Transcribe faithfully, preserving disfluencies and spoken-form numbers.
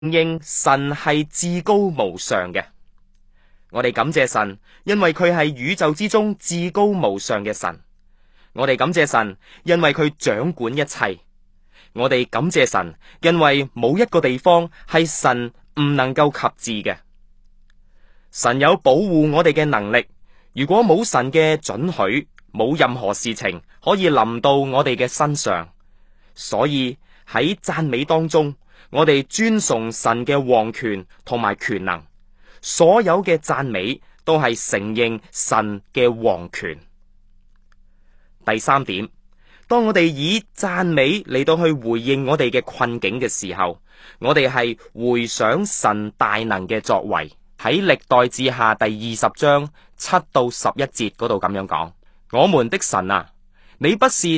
認神係至高無上嘅。我哋感謝神，因為佢係宇宙之中至高無上嘅神。我哋感謝神，因為佢掌管一切。我哋感謝神，因為冇一個地方係神唔能夠及至嘅。神有保護我哋嘅能力，如果冇神嘅准許，冇任何事情可以臨到我哋嘅身上。所以喺讚美當中，我哋尊崇神嘅王權同埋權能。所有嘅讚美都係承認神嘅王權。第三點，當我哋以讚美嚟到去回應我哋嘅困境嘅時候，我哋係回想神大能嘅作為。喺歷代志下第二十章七到十一節嗰度咁樣講：我們的神啊，你不是